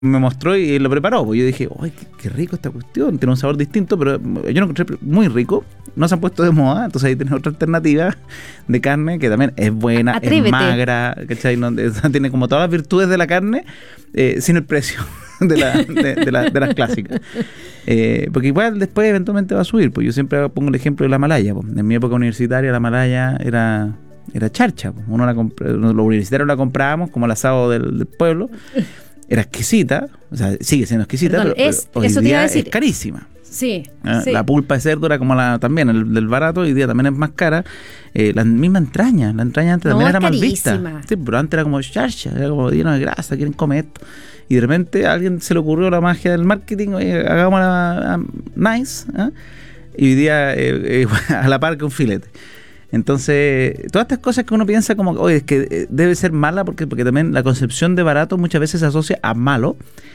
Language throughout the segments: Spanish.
me mostró y lo preparó. Pues yo dije, ¡ay, qué rico esta cuestión! Tiene un sabor distinto, pero yo lo encontré muy rico. No se han puesto de moda, entonces ahí tienes otra alternativa de carne que también es buena, Atrévete. es magra, ¿cachai? No, tiene como todas las virtudes de la carne, sin el precio de las clásicas. Porque igual después eventualmente va a subir. Pues yo siempre pongo el ejemplo de la malaya. Pues. En mi época universitaria la malaya era charcha. Pues. Los universitarios la comprábamos como el asado del pueblo. Era exquisita, o sea, sigue siendo exquisita, Perdón, pero hoy eso te iba a día decir. es carísima. Sí, sí. La pulpa de cerdo era como también el barato, hoy día también es más cara. La misma entraña antes No, también es era mal carísima. vista. Sí, pero antes era como charcha, era como lleno de grasa, quieren comer esto. Y de repente a alguien se le ocurrió la magia del marketing, oye, hagámosla nice, y hoy día a la par que un filete. Entonces, todas estas cosas que uno piensa como, oye, es que debe ser mala porque también la concepción de barato muchas veces se asocia a malo.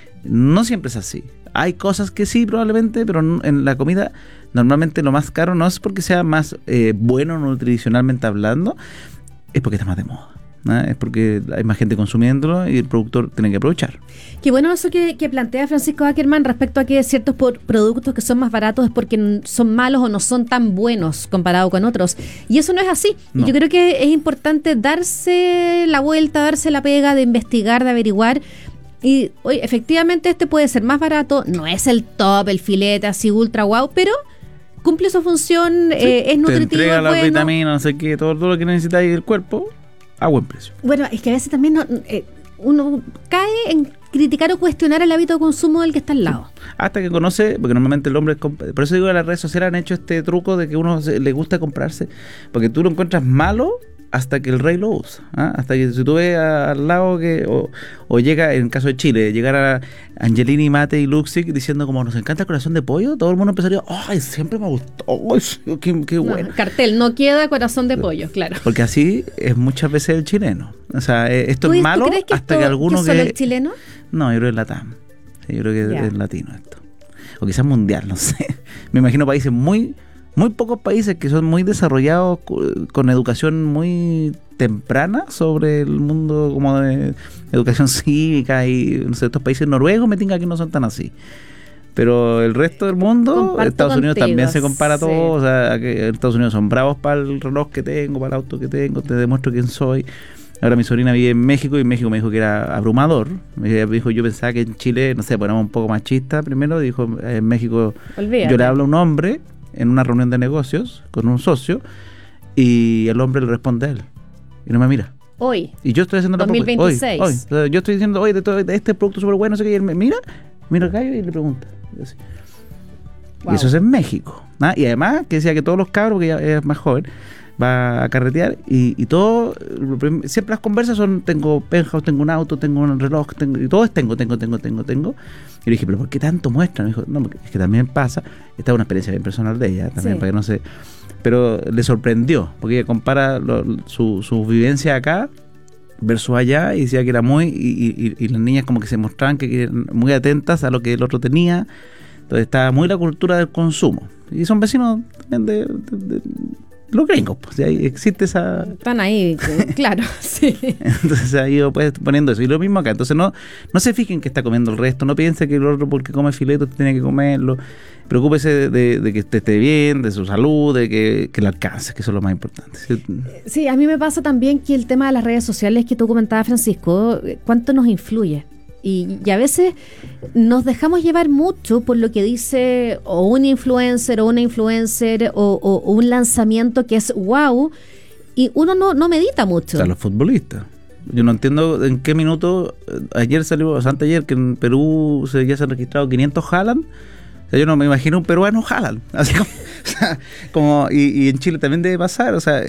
No siempre es así. Hay cosas que sí, probablemente, pero en la comida normalmente lo más caro no es porque sea más bueno nutricionalmente hablando, es porque está más de moda. Es porque hay más gente consumiéndolo y el productor tiene que aprovechar. Qué bueno eso que plantea Francisco Ackerman respecto a que ciertos productos que son más baratos es porque son malos o no son tan buenos comparado con otros. Y eso no es así. No. Y yo creo que es importante darse la vuelta, darse la pega de investigar, de averiguar. Y oye, efectivamente este puede ser más barato, no es el top, el filete así ultra wow, pero cumple su función, es nutritivo, te entrega es las bueno. vitaminas, no sé qué, todo lo que necesitáis del cuerpo a buen precio. Bueno, es que a veces también uno cae en criticar o cuestionar el hábito de consumo del que está al lado. Hasta que conoce, porque normalmente el hombre, por eso digo que las redes sociales han hecho este truco de que uno le gusta comprarse, porque tú lo encuentras malo hasta que el rey lo usa, hasta que si tú ves al lado o llega, en el caso de Chile, llegar a Angelini, Mate y Luxic diciendo como nos encanta el corazón de pollo, todo el mundo empezaría, ¡ay, siempre me gustó! ¡Ay, qué bueno! No, cartel, no queda corazón de pollo, claro. Porque así es muchas veces el chileno. O sea, esto es malo crees que hasta que algunos que solo el chileno? No, yo creo que es LATAM. Sí, yo creo que Ya. es latino esto. O quizás mundial, no sé. Me imagino países muy pocos países que son muy desarrollados con educación muy temprana sobre el mundo como de educación cívica y no sé, estos países noruegos me tinca que no son tan así. Pero el resto del mundo, Comparto Estados Unidos contigo, también se compara sí. todo, o sea, que Estados Unidos son bravos para el reloj que tengo, para el auto que tengo, te demuestro quién soy. Ahora mi sobrina vive en México y en México me dijo que era abrumador. Me dijo, yo pensaba que en Chile, no sé, ponemos un poco machista primero, dijo, en México Olvídate. yo le hablo a un hombre en una reunión de negocios con un socio y el hombre le responde a él y no me mira. Hoy. Y yo estoy haciendo la 2026. hoy. O sea, yo estoy diciendo, oye, de este producto súper bueno, no sé qué, y él me mira al gallo y le pregunta. Y así. Wow. Y eso es en México. Y además, que decía que todos los cabros, porque ya es más joven, va a carretear y todo, siempre las conversas son, tengo penthouse, tengo un auto, tengo un reloj, y todo es tengo. Y le dije, pero ¿por qué tanto muestran? Me dijo, no, porque es que también pasa, esta es una experiencia bien personal de ella, también Sí. para que no se... Pero le sorprendió, porque ella compara su vivencia acá versus allá y decía que era muy... Y las niñas como que se mostraban que eran muy atentas a lo que el otro tenía. Entonces estaba muy la cultura del consumo. Y son vecinos también de los gringos, pues ahí existe esa... Están ahí, claro, sí. Entonces ahí pues poniendo eso. Y lo mismo acá. Entonces no se fijen que está comiendo el resto. No piense que el otro porque come fileto tiene que comerlo. Preocúpese de que esté bien, de su salud, de que le alcance, que eso es lo más importante. ¿Sí? Sí, a mí me pasa también que el tema de las redes sociales que tú comentabas, Francisco, cuánto nos influye. Y a veces nos dejamos llevar mucho por lo que dice o un influencer o una influencer o un lanzamiento que es wow, y uno no medita mucho. O sea, los futbolistas. Yo no entiendo en qué minuto, ayer salió, o sea, anteayer, que en Perú ya se han registrado 500 Haaland. O sea, yo no me imagino un peruano Haaland. Así como, o sea, y en Chile también debe pasar, o sea...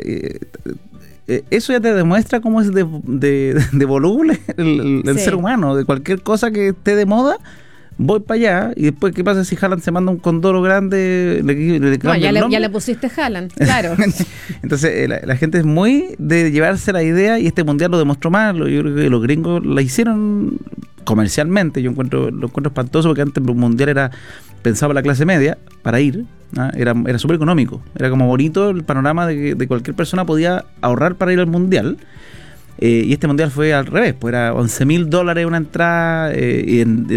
eso ya te demuestra cómo es de voluble el Sí. ser humano. De cualquier cosa que esté de moda, voy para allá. Y después, ¿qué pasa si Haaland se manda un condoro grande? Le No, cambia el nombre? ya le pusiste Haaland, claro. Entonces, la gente es muy de llevarse la idea y este mundial lo demostró más. Yo creo que los gringos la hicieron comercialmente. Lo encuentro espantoso porque antes el mundial era pensado para la clase media, para ir. Era súper económico. Era como bonito el panorama de que de cualquier persona podía ahorrar para ir al mundial. Y este mundial fue al revés, pues era $11.000 una entrada, y